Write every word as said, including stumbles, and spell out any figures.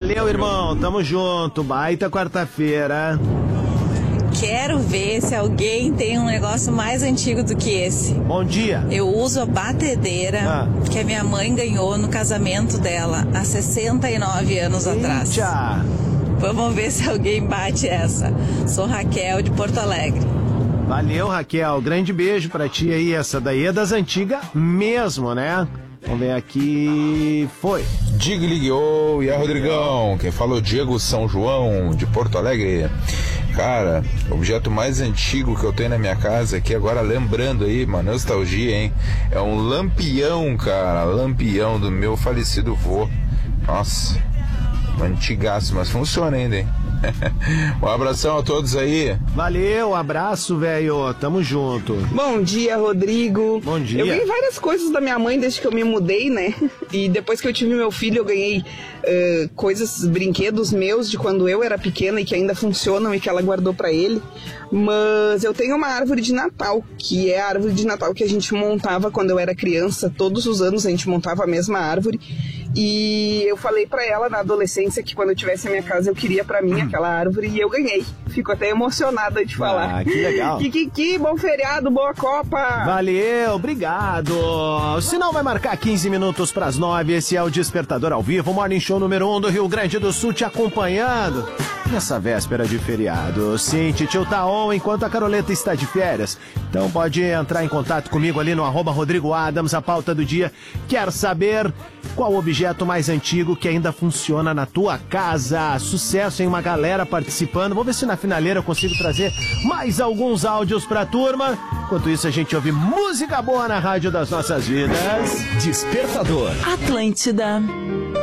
Valeu, irmão. Tamo junto. Baita quarta-feira. Quero ver se alguém tem um negócio mais antigo do que esse. Bom dia. Eu uso a batedeira ah. que a minha mãe ganhou no casamento dela há sessenta e nove anos Eita. atrás. Vamos ver se alguém bate essa. Sou Raquel de Porto Alegre. Valeu, Raquel. Grande beijo pra ti aí. Essa daí é das antigas mesmo, né? Vamos ver aqui. Foi. Diga, ligou. E a Rodrigão. Quem falou, Diego São João, de Porto Alegre. Cara, o objeto mais antigo que eu tenho na minha casa aqui, agora lembrando aí, mano, nostalgia, hein? É um lampião, cara. Lampião do meu falecido vô. Nossa, antigaço, mas funciona ainda, hein? Um abração a todos aí. Valeu, abraço, velho. Tamo junto. Bom dia, Rodrigo. Bom dia. Eu ganhei várias coisas da minha mãe desde que eu me mudei, né? E depois que eu tive meu filho, eu ganhei uh, coisas, brinquedos meus de quando eu era pequena e que ainda funcionam e que ela guardou pra ele. Mas eu tenho uma árvore de Natal, que é a árvore de Natal que a gente montava quando eu era criança. Todos os anos a gente montava a mesma árvore. E eu falei pra ela na adolescência que quando eu tivesse a minha casa eu queria pra mim aquela árvore e eu ganhei. Fico até emocionada de falar. Ah, que legal. Kikiki, bom feriado, boa Copa. Valeu, obrigado. O sinal vai marcar quinze minutos pras nove. Esse é o Despertador ao Vivo, o Morning Show número um do Rio Grande do Sul te acompanhando nessa véspera de feriado. Sim, titio tá on enquanto a Caroleta está de férias. Então pode entrar em contato comigo ali no arroba Rodrigo Adams, a pauta do dia. Quer saber qual o objeto mais antigo que ainda funciona na tua casa? Sucesso, hein? Uma galera participando. Vou ver se na finaleira eu consigo trazer mais alguns áudios pra turma. Enquanto isso, a gente ouve música boa na rádio das nossas vidas. Despertador. Atlântida.